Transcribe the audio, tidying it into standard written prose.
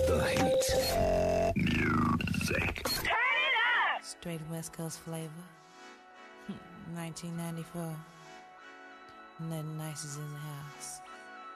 The heat. Music. Turn it up! Straight West Coast flavor. 1994. Nothing nice is in the house.